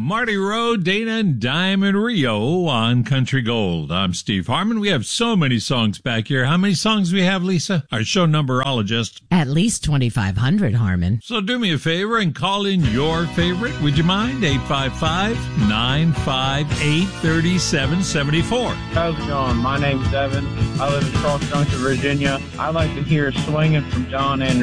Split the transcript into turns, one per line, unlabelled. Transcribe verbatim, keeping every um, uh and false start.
Marty Rowe, Dana, and Diamond Rio on Country Gold. I'm Steve Harmon. We have so many songs back here. How many songs do we have, Lisa? Our show numberologist.
At least twenty-five hundred, Harmon.
So do me a favor and call in your favorite. Would you mind? eight five five, nine five eight, three seven seven four.
How's it going? My name's Evan. I live in Cross Junction, Virginia. I like to hear Swinging from John Anderson.